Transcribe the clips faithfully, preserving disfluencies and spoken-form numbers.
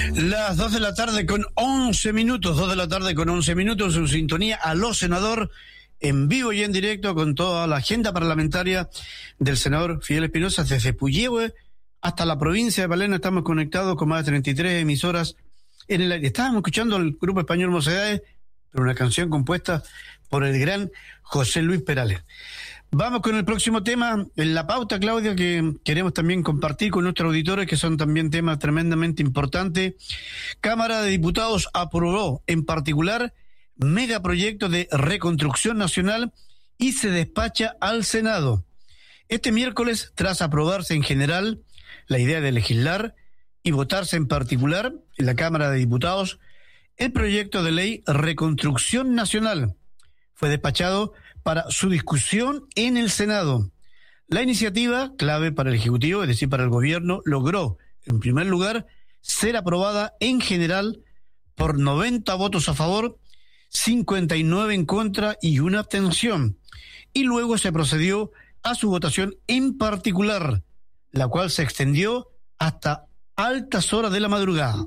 Las dos de la tarde con once minutos, dos de la tarde con once minutos, en sintonía a los senador, en vivo y en directo con toda la agenda parlamentaria del senador Fidel Espinosa, desde Puyehue hasta la provincia de Palena. Estamos conectados con más de treinta y tres emisoras en el aire. Estábamos escuchando el grupo español Mocedades, pero una canción compuesta por el gran José Luis Perales. Vamos con el próximo tema, en la pauta, Claudia, que queremos también compartir con nuestros auditores, que son también temas tremendamente importantes. Cámara de Diputados aprobó, en particular, megaproyecto de reconstrucción nacional y se despacha al Senado. Este miércoles, tras aprobarse en general la idea de legislar y votarse en particular en la Cámara de Diputados, el proyecto de ley Reconstrucción Nacional fue despachado para su discusión en el Senado. La iniciativa, clave para el Ejecutivo, es decir, para el Gobierno, logró, en primer lugar, ser aprobada en general por noventa votos a favor, cincuenta y nueve en contra y una abstención. Y luego se procedió a su votación en particular, la cual se extendió hasta altas horas de la madrugada.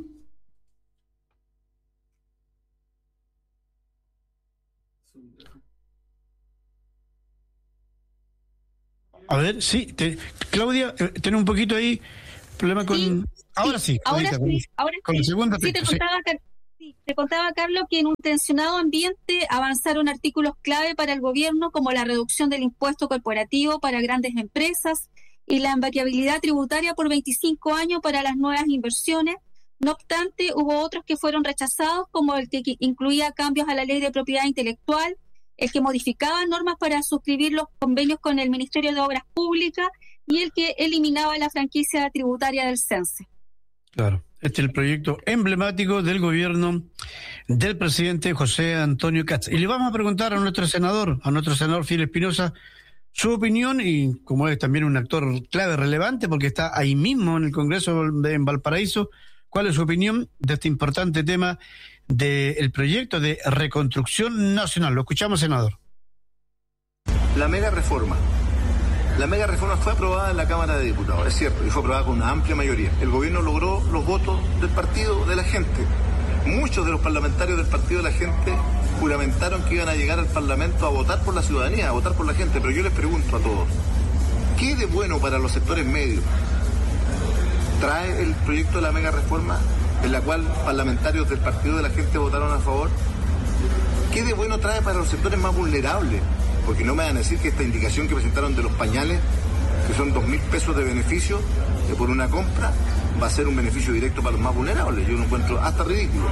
A ver, sí, te, Claudia, eh, tiene un poquito ahí problema con... Sí, ahora sí, ahora Claudita, sí, con, ahora con sí. el segundo Sí, texto, te contaba, sí. Sí, te contaba, Carlos, que en un tensionado ambiente avanzaron artículos clave para el gobierno, como la reducción del impuesto corporativo para grandes empresas y la invariabilidad tributaria por veinticinco años para las nuevas inversiones. No obstante, hubo otros que fueron rechazados, como el que incluía cambios a la ley de propiedad intelectual, el que modificaba normas para suscribir los convenios con el Ministerio de Obras Públicas y el que eliminaba la franquicia tributaria del CENSE. Claro, este es el proyecto emblemático del gobierno del presidente José Antonio Kast. Y le vamos a preguntar a nuestro senador, a nuestro senador Fidel Espinosa, su opinión, y como es también un actor clave, relevante, porque está ahí mismo en el Congreso de en Valparaíso, ¿cuál es su opinión de este importante tema del proyecto de reconstrucción nacional? Lo escuchamos, senador. La mega reforma. La mega reforma fue aprobada en la Cámara de Diputados, es cierto, y fue aprobada con una amplia mayoría. El gobierno logró los votos del partido de la gente. Muchos de los parlamentarios del partido de la gente juramentaron que iban a llegar al Parlamento a votar por la ciudadanía, a votar por la gente, pero yo les pregunto a todos, ¿qué de bueno para los sectores medios trae el proyecto de la mega reforma, en la cual parlamentarios del partido de la gente votaron a favor? ¿Qué de bueno trae para los sectores más vulnerables? Porque no me van a decir que esta indicación que presentaron de los pañales, que son dos mil pesos de beneficio de por una compra, va a ser un beneficio directo para los más vulnerables. Yo lo encuentro hasta ridículo.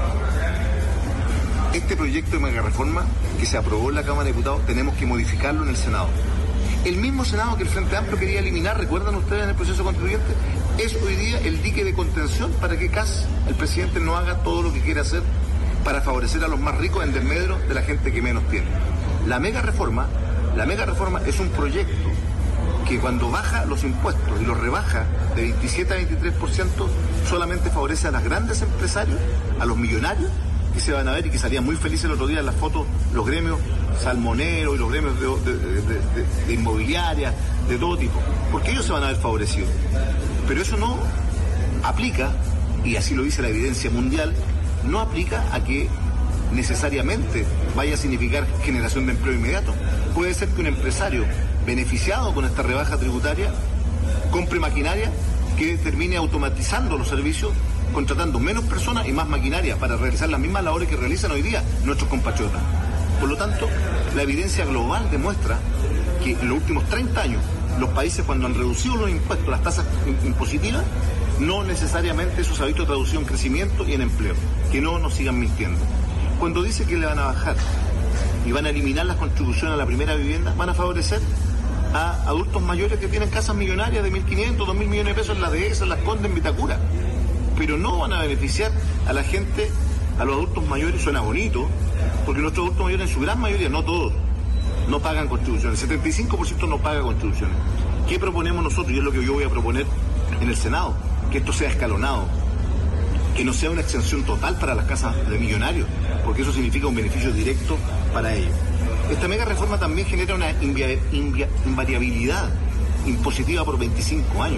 Este proyecto de mega reforma que se aprobó en la Cámara de Diputados, tenemos que modificarlo en el Senado. El mismo Senado que el Frente Amplio quería eliminar, ¿recuerdan ustedes en el proceso constituyente? Es hoy día el dique de contención para que Kast, el presidente, no haga todo lo que quiere hacer para favorecer a los más ricos en desmedro de la gente que menos tiene. La mega reforma, la mega reforma es un proyecto que cuando baja los impuestos y los rebaja de veintisiete a veintitrés por ciento, solamente favorece a los grandes empresarios, a los millonarios, que se van a ver y que salían muy felices el otro día en las fotos los gremios salmoneros y los gremios de, de, de, de, de inmobiliaria, de todo tipo, porque ellos se van a ver favorecidos. Pero eso no aplica, y así lo dice la evidencia mundial, no aplica a que necesariamente vaya a significar generación de empleo inmediato. Puede ser que un empresario beneficiado con esta rebaja tributaria compre maquinaria que termine automatizando los servicios, contratando menos personas y más maquinaria para realizar las mismas labores que realizan hoy día nuestros compatriotas. Por lo tanto, la evidencia global demuestra que en los últimos treinta años los países, cuando han reducido los impuestos, las tasas impositivas, no necesariamente eso se ha visto traducido en crecimiento y en empleo. Que no nos sigan mintiendo. Cuando dice que le van a bajar y van a eliminar las contribuciones a la primera vivienda, van a favorecer a adultos mayores que tienen casas millonarias de mil quinientos, dos mil millones de pesos en la dehesa, en las Condes, en Vitacura. Pero no van a beneficiar a la gente, a los adultos mayores. Suena bonito, porque nuestros adultos mayores en su gran mayoría, no todos, no pagan contribuciones. El setenta y cinco por ciento no paga contribuciones. ¿Qué proponemos nosotros? Y es lo que yo voy a proponer en el Senado, que esto sea escalonado, que no sea una exención total para las casas de millonarios, porque eso significa un beneficio directo para ellos. Esta mega reforma también genera una invia, invia, invariabilidad impositiva por veinticinco años.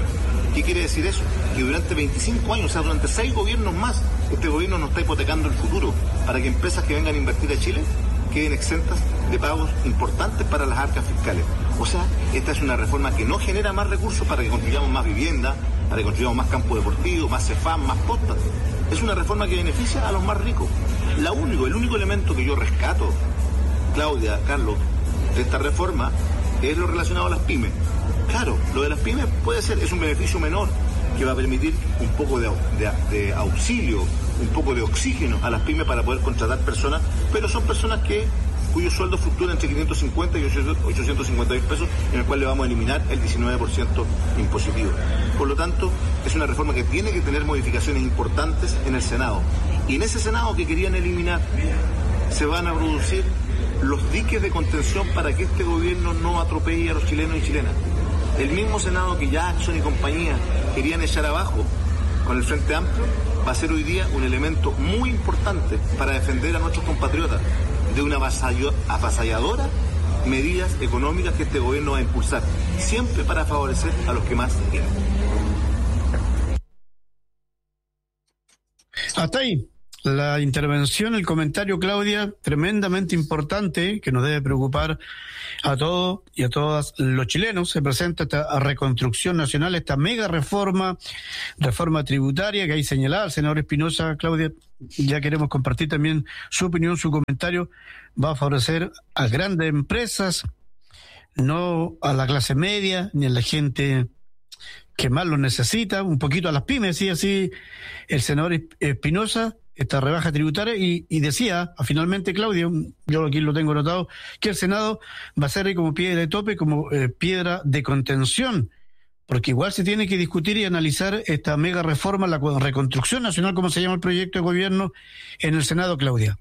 ¿Qué quiere decir eso? Que durante veinticinco años, o sea, durante seis gobiernos más, este gobierno nos está hipotecando el futuro para que empresas que vengan a invertir a Chile queden exentas de pagos importantes para las arcas fiscales. O sea, esta es una reforma que no genera más recursos para que construyamos más vivienda, para que construyamos más campos deportivos, más CEFAM, más postas. Es una reforma que beneficia a los más ricos. La único, el único elemento que yo rescato, Claudia, Carlos, de esta reforma es lo relacionado a las pymes. Claro, lo de las pymes puede ser, es un beneficio menor que va a permitir un poco de, de, de auxilio, un poco de oxígeno a las pymes para poder contratar personas, pero son personas que cuyos sueldos fluctúan entre quinientos cincuenta y ochocientos cincuenta mil pesos, en el cual le vamos a eliminar el diecinueve por ciento impositivo. Por lo tanto, es una reforma que tiene que tener modificaciones importantes en el Senado. Y en ese Senado que querían eliminar, se van a producir los diques de contención para que este gobierno no atropelle a los chilenos y chilenas. El mismo Senado que Jackson y compañía querían echar abajo con el Frente Amplio, va a ser hoy día un elemento muy importante para defender a nuestros compatriotas de una avasalladora medidas económicas que este gobierno va a impulsar, siempre para favorecer a los que más tienen. Hasta ahí la intervención, el comentario, Claudia, tremendamente importante, que nos debe preocupar a todos y a todas los chilenos. Se presenta esta reconstrucción nacional, esta mega reforma, reforma tributaria que hay señalada el senador Espinosa. Claudia, ya queremos compartir también su opinión, su comentario. Va a favorecer a grandes empresas, no a la clase media, ni a la gente que más lo necesita, un poquito a las pymes, sí, así el senador Espinosa, esta rebaja tributaria, y, y decía, finalmente, Claudio, yo aquí lo tengo notado, que el Senado va a ser ahí como piedra de tope, como eh, piedra de contención, porque igual se tiene que discutir y analizar esta mega reforma, la reconstrucción nacional, como se llama el proyecto de gobierno, en el Senado, Claudia.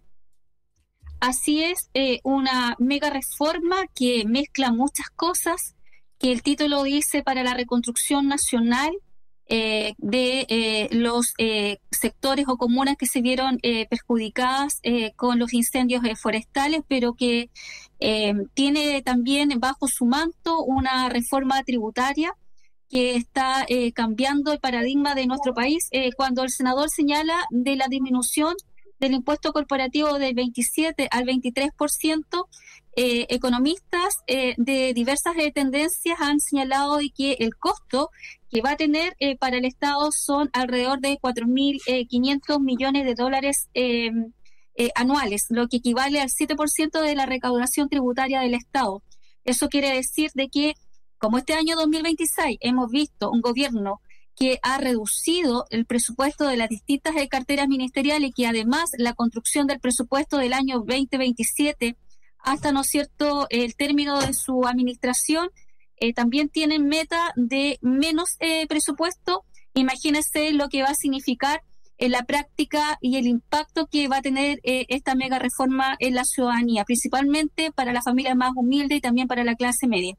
Así es, eh, una mega reforma que mezcla muchas cosas, que el título dice para la reconstrucción nacional, Eh, de eh, los eh, sectores o comunas que se vieron eh, perjudicadas eh, con los incendios eh, forestales, pero que eh, tiene también bajo su manto una reforma tributaria que está eh, cambiando el paradigma de nuestro país. Eh, cuando el senador señala de la disminución del impuesto corporativo del veintisiete al veintitrés por ciento, eh, economistas eh, de diversas eh, tendencias han señalado de que el costo que va a tener eh, para el Estado son alrededor de cuatro mil quinientos millones de dólares eh, eh, anuales, lo que equivale al siete por ciento de la recaudación tributaria del Estado. Eso quiere decir de que, como este año dos mil veintiséis hemos visto un gobierno que ha reducido el presupuesto de las distintas eh, carteras ministeriales y que además la construcción del presupuesto del año veinte veintisiete hasta, ¿no es cierto?, el término de su administración, Eh, también tienen meta de menos eh, presupuesto. Imagínense lo que va a significar en la práctica y el impacto que va a tener eh, esta mega reforma en la ciudadanía, principalmente para las familias más humildes y también para la clase media.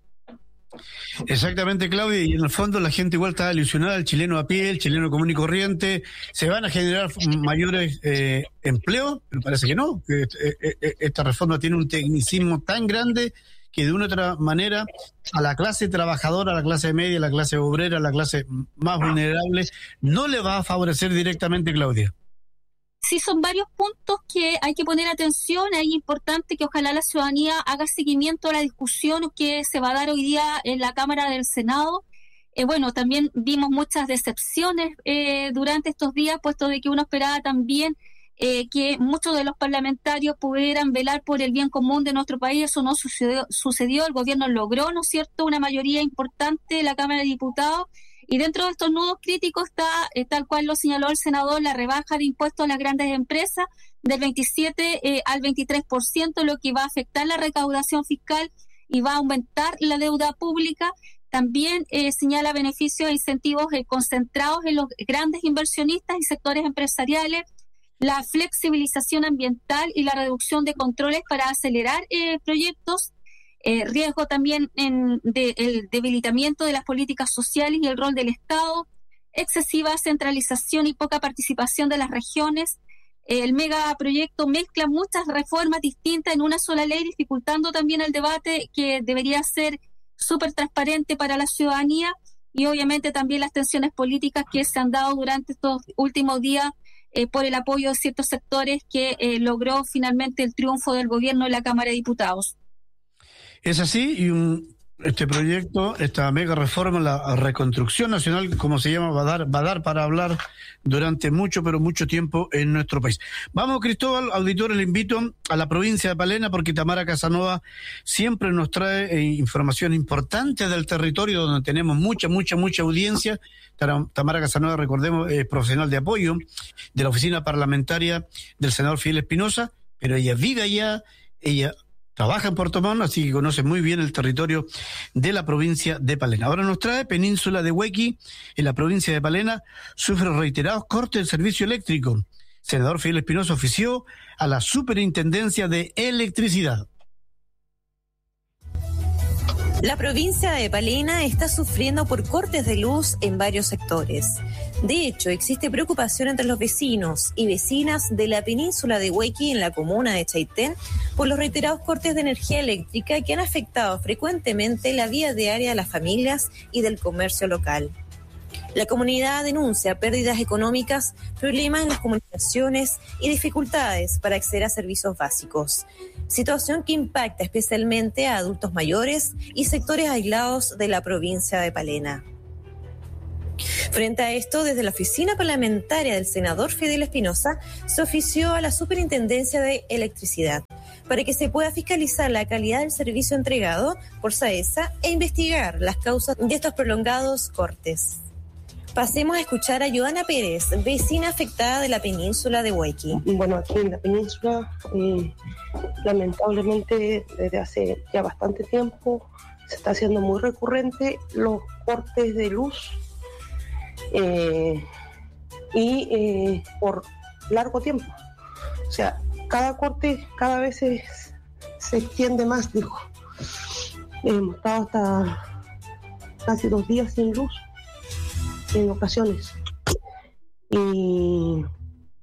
Exactamente, Claudia, y en el fondo la gente igual está ilusionada, el chileno a pie, el chileno común y corriente. ¿Se van a generar mayores eh, empleos? Me parece que no, que eh, esta reforma tiene un tecnicismo tan grande que de una u otra manera a la clase trabajadora, a la clase media, a la clase obrera, a la clase más vulnerable, no le va a favorecer directamente, Claudia. Sí, son varios puntos que hay que poner atención. Es importante que ojalá la ciudadanía haga seguimiento a la discusión que se va a dar hoy día en la Cámara del Senado. Eh, bueno, también vimos muchas decepciones eh, durante estos días, puesto de que uno esperaba también Eh, que muchos de los parlamentarios pudieran velar por el bien común de nuestro país. Eso no sucedió, sucedió. El gobierno logró, ¿no es cierto?, una mayoría importante en la Cámara de Diputados, y dentro de estos nudos críticos está, eh, tal cual lo señaló el senador, la rebaja de impuestos a las grandes empresas del veintisiete eh, al veintitrés por ciento, lo que va a afectar la recaudación fiscal y va a aumentar la deuda pública. También eh, señala beneficios e incentivos eh, concentrados en los grandes inversionistas y sectores empresariales, la flexibilización ambiental y la reducción de controles para acelerar eh, proyectos, eh, riesgo también en de, el debilitamiento de las políticas sociales y el rol del Estado, excesiva centralización y poca participación de las regiones. El megaproyecto mezcla muchas reformas distintas en una sola ley, dificultando también el debate que debería ser súper transparente para la ciudadanía. y obviamente también las tensiones políticas que se han dado durante estos últimos días eh, por el apoyo de ciertos sectores que eh, logró finalmente el triunfo del gobierno en la Cámara de Diputados. Es así, y un, este proyecto, esta mega reforma, la reconstrucción nacional, como se llama, va a dar, va a dar para hablar durante mucho, pero mucho tiempo en nuestro país. Vamos, Cristóbal, auditores, le invito a la provincia de Palena, porque Tamara Casanova siempre nos trae eh, información importante del territorio, donde tenemos mucha, mucha, mucha audiencia. Tamara Casanova, recordemos, es profesional de apoyo de la oficina parlamentaria del senador Fidel Espinosa, pero ella vive allá, ella trabaja en Puerto Montt, así que conoce muy bien el territorio de la provincia de Palena. Ahora nos trae Península de Huequi, en la provincia de Palena, sufre reiterados cortes del servicio eléctrico. Senador Fidel Espinosa ofició a la Superintendencia de Electricidad. La provincia de Palena está sufriendo por cortes de luz en varios sectores. De hecho, existe preocupación entre los vecinos y vecinas de la península de Huequi en la comuna de Chaitén por los reiterados cortes de energía eléctrica que han afectado frecuentemente la vida diaria de las familias y del comercio local. La comunidad denuncia pérdidas económicas, problemas en las comunicaciones y dificultades para acceder a servicios básicos, situación que impacta especialmente a adultos mayores y sectores aislados de la provincia de Palena. Frente a esto, desde la oficina parlamentaria del senador Fidel Espinosa se ofició a la Superintendencia de Electricidad para que se pueda fiscalizar la calidad del servicio entregado por SAESA e investigar las causas de estos prolongados cortes. Pasemos a escuchar a Joana Pérez, vecina afectada de la península de Huequi. Bueno, aquí en la península, eh, lamentablemente desde hace ya bastante tiempo se está haciendo muy recurrente los cortes de luz eh, y eh, por largo tiempo. O sea, cada corte cada vez se, se extiende más, dijo. Hemos estado hasta casi dos días sin luz en ocasiones y,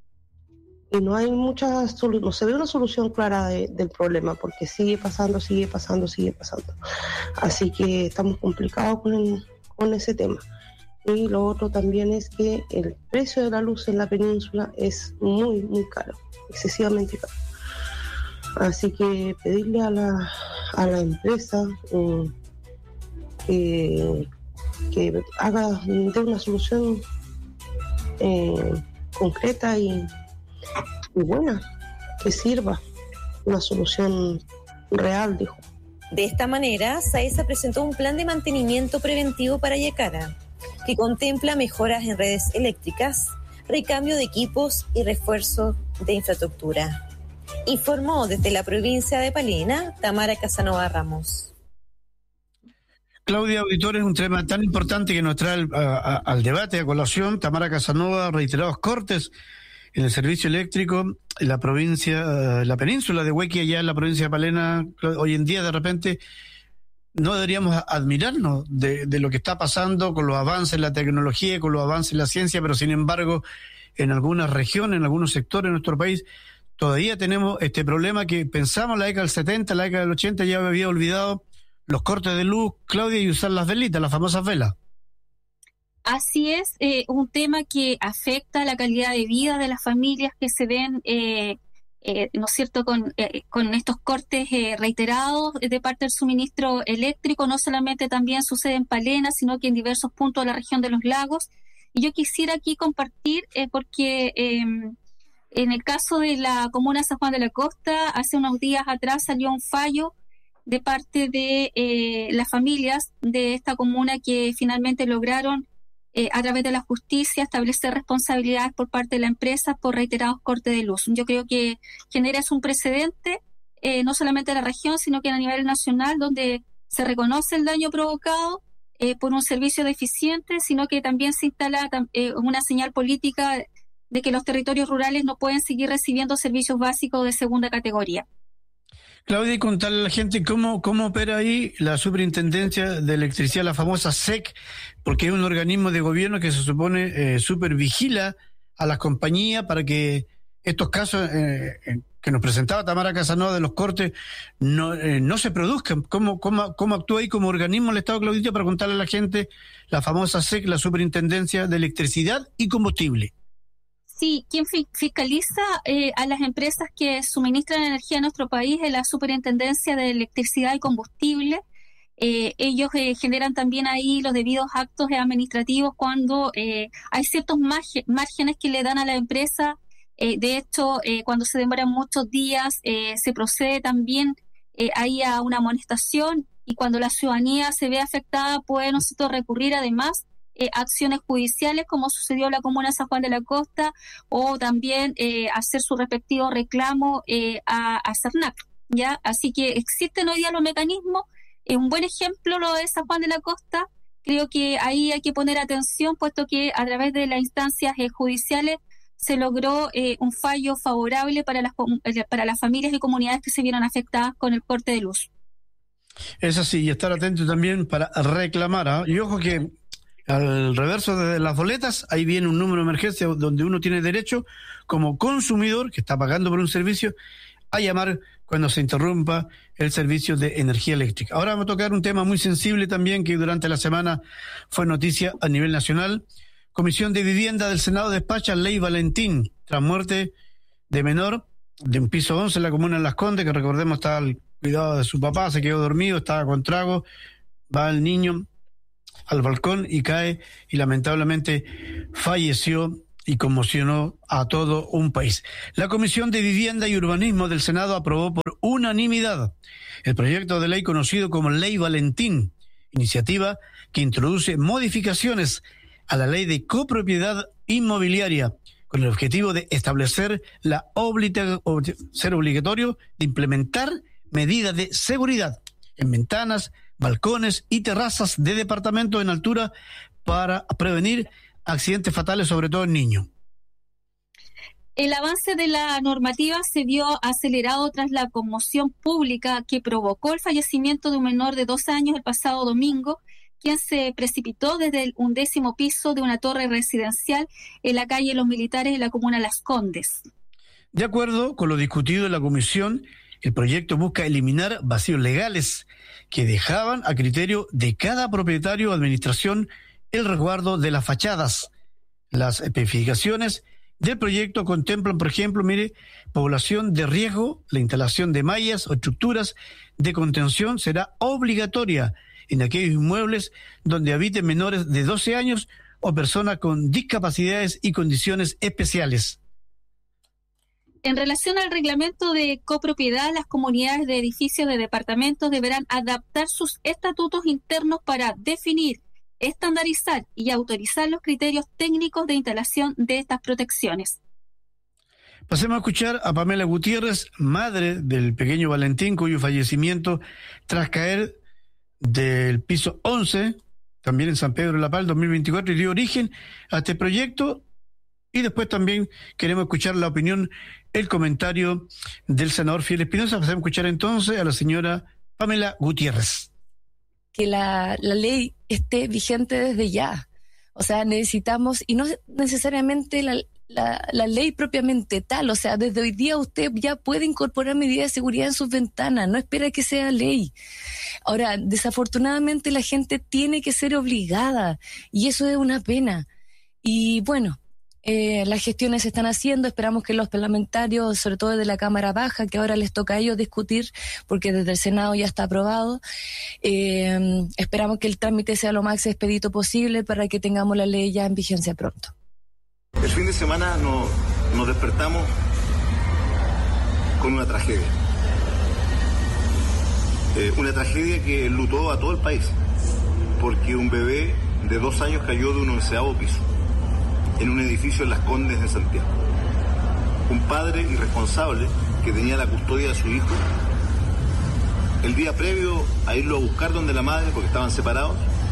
y no hay mucha solución, no se ve una solución clara de, del problema, porque sigue pasando, sigue pasando, sigue pasando, así que estamos complicados con, el, con ese tema. Y lo otro también es que el precio de la luz en la península es muy muy caro, excesivamente caro, así que pedirle a la, a la empresa eh, que que haga de una solución eh, concreta y, y buena, que sirva una solución real, dijo. De esta manera, SAESA presentó un plan de mantenimiento preventivo para Yacara, que contempla mejoras en redes eléctricas, recambio de equipos y refuerzo de infraestructura. Informó desde la provincia de Palena, Tamara Casanova Ramos. Claudia, auditores, un tema tan importante que nos trae al, a, al debate, a colación. Tamara Casanova, reiterados cortes en el servicio eléctrico en la provincia, la península de Huequi, allá en la provincia de Palena. Hoy en día, de repente, no deberíamos admirarnos de, de lo que está pasando con los avances en la tecnología, con los avances en la ciencia, pero sin embargo, en algunas regiones, en algunos sectores de nuestro país, todavía tenemos este problema que pensamos en la década del setenta, la década del ochenta, ya me había olvidado los cortes de luz, Claudia, y usar las velitas, las famosas velas. Así es, eh, un tema que afecta la calidad de vida de las familias que se ven, eh, eh, ¿no es cierto?, con, eh, con estos cortes eh, reiterados de parte del suministro eléctrico. No solamente también sucede en Palena, sino que en diversos puntos de la región de los lagos. Y yo quisiera aquí compartir, eh, porque eh, en el caso de la comuna de San Juan de la Costa, hace unos días atrás salió un fallo de parte de eh, las familias de esta comuna que finalmente lograron, eh, a través de la justicia, establecer responsabilidades por parte de la empresa por reiterados cortes de luz. Yo creo que genera es un precedente, eh, no solamente en la región, sino que a nivel nacional, donde se reconoce el daño provocado eh, por un servicio deficiente, sino que también se instala eh, una señal política de que los territorios rurales no pueden seguir recibiendo servicios básicos de segunda categoría. Claudia, y contarle a la gente cómo, cómo opera ahí la Superintendencia de Electricidad, la famosa S E C, porque es un organismo de gobierno que se supone eh, supervigila a las compañías para que estos casos, eh, que nos presentaba Tamara Casanova de los cortes no, eh, no se produzcan. ¿Cómo, cómo, ¿Cómo actúa ahí como organismo el Estado, Claudita, para contarle a la gente la famosa S E C, la Superintendencia de Electricidad y Combustible? Sí, quien fiscaliza eh, a las empresas que suministran energía a nuestro país es la Superintendencia de Electricidad y Combustible. Eh, ellos eh, generan también ahí los debidos actos administrativos cuando eh, hay ciertos márgenes que le dan a la empresa. Eh, de hecho, eh, cuando se demoran muchos días, eh, se procede también eh, ahí a una amonestación, y cuando la ciudadanía se ve afectada puede nosotros recurrir además eh, acciones judiciales, como sucedió en la comuna de San Juan de la Costa, o también eh, hacer su respectivo reclamo eh, a, a CERNAC, ¿ya? Así que existen hoy día los mecanismos. Es un buen ejemplo lo de San Juan de la Costa. Creo que ahí hay que poner atención, puesto que a través de las instancias eh, judiciales se logró eh, un fallo favorable para las, para las familias y comunidades que se vieron afectadas con el corte de luz. Es así, y estar atento también para reclamar, ¿eh? Y ojo que al reverso de las boletas, ahí viene un número de emergencia donde uno tiene derecho, como consumidor que está pagando por un servicio, a llamar cuando se interrumpa el servicio de energía eléctrica. Ahora vamos a tocar un tema muy sensible también, que durante la semana fue noticia a nivel nacional. Comisión de Vivienda del Senado despacha Ley Valentín, tras muerte de menor de un piso once en la comuna de Las Condes, que recordemos estaba al cuidado de su papá, se quedó dormido, estaba con trago, va el niño al balcón y cae, y lamentablemente falleció y conmocionó a todo un país. La Comisión de Vivienda y Urbanismo del Senado aprobó por unanimidad el proyecto de ley conocido como Ley Valentín, iniciativa que introduce modificaciones a la ley de copropiedad inmobiliaria con el objetivo de establecer la obliga- ob- ser obligatorio de implementar medidas de seguridad en ventanas, balcones y terrazas de departamentos en altura para prevenir accidentes fatales, sobre todo en niños. El avance de la normativa se vio acelerado tras la conmoción pública que provocó el fallecimiento de un menor de dos años el pasado domingo, quien se precipitó desde el undécimo piso de una torre residencial en la calle Los Militares en la comuna Las Condes. De acuerdo con lo discutido en la comisión, el proyecto busca eliminar vacíos legales que dejaban a criterio de cada propietario o administración el resguardo de las fachadas. Las especificaciones del proyecto contemplan, por ejemplo, mire, población de riesgo, la instalación de mallas o estructuras de contención será obligatoria en aquellos inmuebles donde habiten menores de doce años o personas con discapacidades y condiciones especiales. En relación al reglamento de copropiedad, las comunidades de edificios de departamentos deberán adaptar sus estatutos internos para definir, estandarizar y autorizar los criterios técnicos de instalación de estas protecciones. Pasemos a escuchar a Pamela Gutiérrez, madre del pequeño Valentín, cuyo fallecimiento tras caer del piso once, también en San Pedro de la Pal, dos mil veinticuatro, y dio origen a este proyecto. Y después también queremos escuchar la opinión, el comentario del senador Fidel Espinosa. Pasemos a escuchar entonces a la señora Pamela Gutiérrez. Que la, la ley esté vigente desde ya. O sea, necesitamos, y no necesariamente la, la, la ley propiamente tal, o sea, desde hoy día usted ya puede incorporar medidas de seguridad en sus ventanas, no espera que sea ley. Ahora, desafortunadamente la gente tiene que ser obligada, y eso es una pena. Y bueno, Eh, las gestiones se están haciendo, esperamos que los parlamentarios, sobre todo de la Cámara Baja, que ahora les toca a ellos discutir, porque desde el Senado ya está aprobado, eh, esperamos que el trámite sea lo más expedito posible para que tengamos la ley ya en vigencia pronto. El fin de semana nos, nos despertamos con una tragedia. Eh, una tragedia que enlutó a todo el país, porque un bebé de dos años cayó de un onceavo piso en un edificio en Las Condes de Santiago. Un padre irresponsable que tenía la custodia de su hijo, el día previo a irlo a buscar donde la madre, porque estaban separados,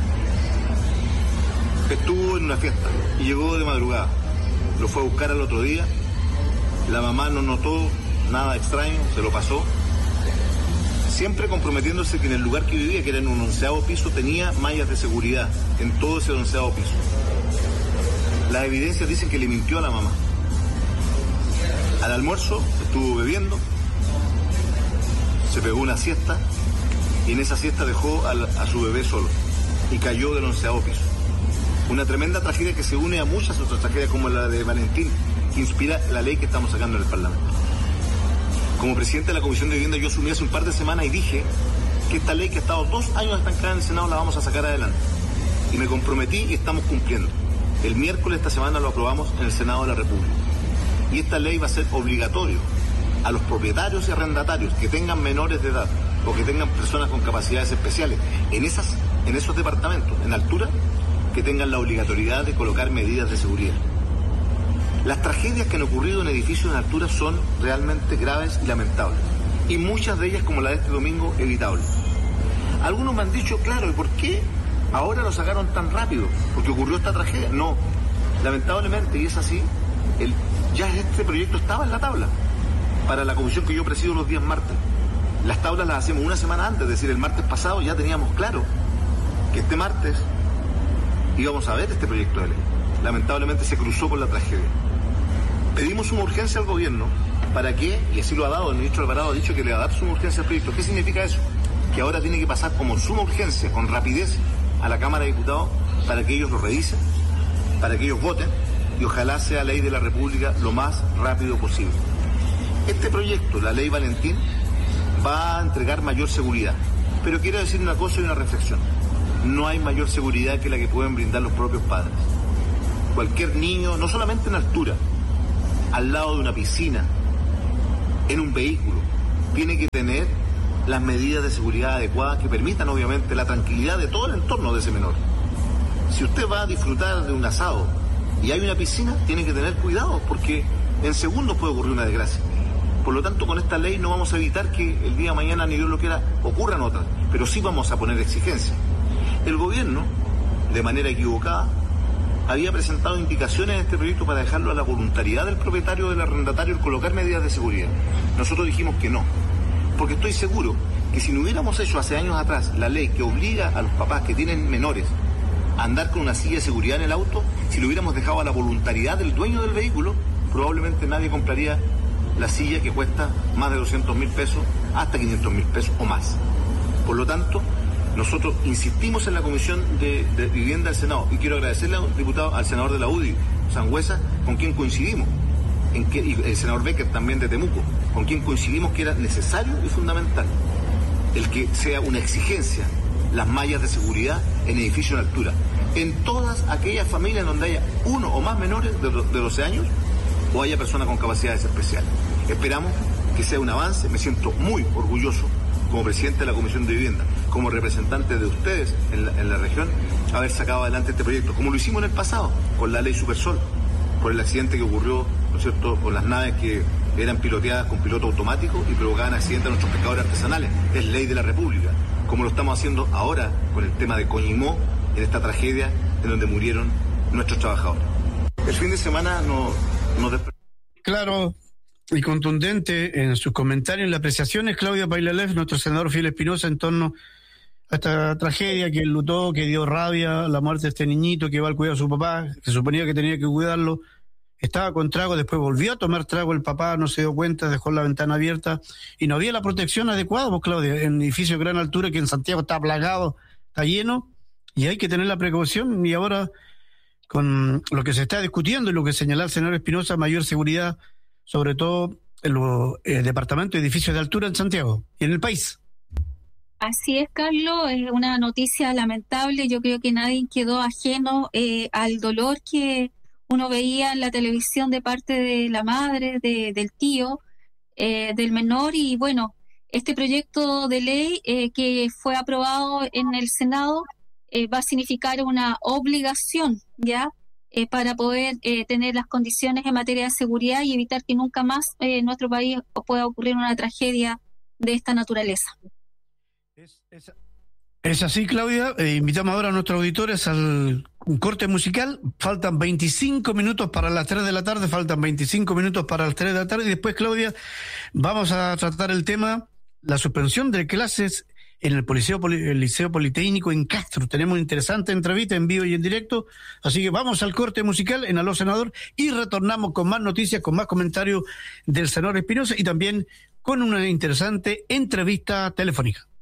estuvo en una fiesta y llegó de madrugada. Lo fue a buscar al otro día, la mamá no notó nada extraño, se lo pasó, siempre comprometiéndose que en el lugar que vivía, que era en un onceavo piso, tenía mallas de seguridad en todo ese onceavo piso. Las evidencias dicen que le mintió a la mamá. Al almuerzo estuvo bebiendo, se pegó una siesta y en esa siesta dejó al, a su bebé solo y cayó del onceavo piso. Una tremenda tragedia que se une a muchas otras tragedias como la de Valentín, que inspira la ley que estamos sacando en el Parlamento. Como presidente de la Comisión de Vivienda yo asumí hace un par de semanas y dije que esta ley que ha estado dos años estancada en el Senado la vamos a sacar adelante. Y me comprometí y estamos cumpliendo. El miércoles de esta semana lo aprobamos en el Senado de la República. Y esta ley va a ser obligatorio a los propietarios y arrendatarios que tengan menores de edad o que tengan personas con capacidades especiales en, esas, en esos departamentos, en altura, que tengan la obligatoriedad de colocar medidas de seguridad. Las tragedias que han ocurrido en edificios en altura son realmente graves y lamentables. Y muchas de ellas, como la de este domingo, evitables. Algunos me han dicho, claro, ¿y por qué ahora lo sacaron tan rápido? ¿Porque ocurrió esta tragedia? No. Lamentablemente, y es así, el, ya este proyecto estaba en la tabla para la comisión que yo presido los días martes. Las tablas las hacemos una semana antes, es decir, el martes pasado ya teníamos claro que este martes íbamos a ver este proyecto de ley. Lamentablemente se cruzó con la tragedia. Pedimos una urgencia al gobierno para que, y así lo ha dado, el ministro Alvarado ha dicho que le va a dar suma urgencia al proyecto. ¿Qué significa eso? Que ahora tiene que pasar como suma urgencia, con rapidez, a la Cámara de Diputados para que ellos lo revisen, para que ellos voten y ojalá sea ley de la República lo más rápido posible. Este proyecto, la ley Valentín, va a entregar mayor seguridad. Pero quiero decir una cosa y una reflexión. No hay mayor seguridad que la que pueden brindar los propios padres. Cualquier niño, no solamente en altura, al lado de una piscina, en un vehículo, tiene que tener las medidas de seguridad adecuadas que permitan obviamente la tranquilidad de todo el entorno de ese menor. Si usted va a disfrutar de un asado y hay una piscina, tiene que tener cuidado porque en segundos puede ocurrir una desgracia. Por lo tanto, con esta ley no vamos a evitar que el día de mañana, ni Dios lo quiera, ocurran otras, pero sí vamos a poner exigencias. El gobierno, de manera equivocada, había presentado indicaciones en este proyecto para dejarlo a la voluntariedad del propietario o del arrendatario el colocar medidas de seguridad. Nosotros dijimos que no, porque estoy seguro que si no hubiéramos hecho hace años atrás la ley que obliga a los papás que tienen menores a andar con una silla de seguridad en el auto, si lo hubiéramos dejado a la voluntariedad del dueño del vehículo, probablemente nadie compraría la silla que cuesta más de doscientos mil pesos hasta quinientos mil pesos o más. Por lo tanto, nosotros insistimos en la Comisión de, de Vivienda del Senado y quiero agradecerle al diputado, al senador de la U D I, Sangüesa, con quien coincidimos, en que, y el senador Becker también de Temuco, con quien coincidimos que era necesario y fundamental el que sea una exigencia las mallas de seguridad en edificios en altura, en todas aquellas familias donde haya uno o más menores de, de doce años o haya personas con capacidades especiales. Esperamos que sea un avance, me siento muy orgulloso como presidente de la Comisión de Vivienda, como representante de ustedes en la, en la región, haber sacado adelante este proyecto, como lo hicimos en el pasado, con la ley Supersol, por el accidente que ocurrió, ¿no es cierto?, con las naves que eran piloteadas con piloto automático y provocaban accidentes a nuestros pescadores artesanales. Es ley de la República, como lo estamos haciendo ahora con el tema de Coñimó, en esta tragedia en donde murieron nuestros trabajadores. El fin de semana nos... nos desper- Claro y contundente en sus comentarios y las apreciaciones, Claudia Paillalef, nuestro senador Fiel Espinosa, en torno a esta tragedia que enlutó, que dio rabia, la muerte de este niñito que va al cuidado de su papá, que suponía que tenía que cuidarlo, estaba con trago, después volvió a tomar trago el papá, no se dio cuenta, dejó la ventana abierta y no había la protección adecuada, pues Claudia, en edificios de gran altura que en Santiago está plagado, está lleno y hay que tener la precaución. Y ahora con lo que se está discutiendo y lo que señala el senador Espinosa, mayor seguridad, sobre todo en los eh, departamentos y edificios de altura en Santiago y en el país. Así es, Carlos, es una noticia lamentable. Yo creo que nadie quedó ajeno eh, al dolor que uno veía en la televisión de parte de la madre, de, del tío, eh, del menor. Y bueno, este proyecto de ley eh, que fue aprobado en el Senado eh, va a significar una obligación, ¿ya?, eh, para poder eh, tener las condiciones en materia de seguridad y evitar que nunca más eh, en nuestro país pueda ocurrir una tragedia de esta naturaleza. Es, es, es así, Claudia. Eh, invitamos ahora a nuestros auditores al un corte musical. Faltan veinticinco minutos para las tres de la tarde, faltan veinticinco minutos para las tres de la tarde y después, Claudia, vamos a tratar el tema, la suspensión de clases en el, Policeo, el Liceo Politécnico en Castro. Tenemos una interesante entrevista en vivo y en directo, así que vamos al corte musical en Aló Senador y retornamos con más noticias, con más comentarios del senador Espinosa y también con una interesante entrevista telefónica.